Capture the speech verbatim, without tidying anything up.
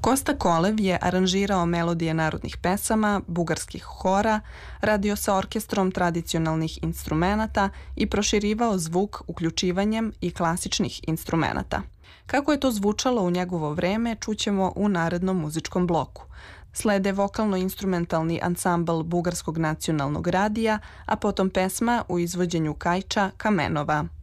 Kosta Kolev je aranžirao melodije narodnih pesama, bugarskih hora, radio sa orkestrom tradicionalnih instrumenata i proširivao zvuk uključivanjem i klasičnih instrumenata. Kako je to zvučalo u njegovo vreme, čućemo u narednom muzičkom bloku. Slede vokalno-instrumentalni ansambl Bugarskog nacionalnog radija, a potom pesma u izvođenju Kajča Kamenova.